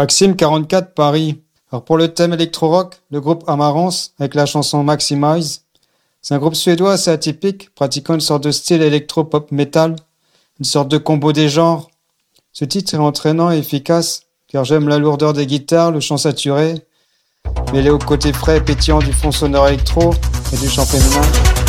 Maxime 44 Paris. Alors pour le thème électro-rock, le groupe Amarance avec la chanson Maximize. C'est un groupe suédois assez atypique, pratiquant une sorte de style électro-pop metal, une sorte de combo des genres. Ce titre est entraînant et efficace, car j'aime la lourdeur des guitares, le chant saturé, mêlé au côté frais et pétillant du fond sonore électro et du chant féminin.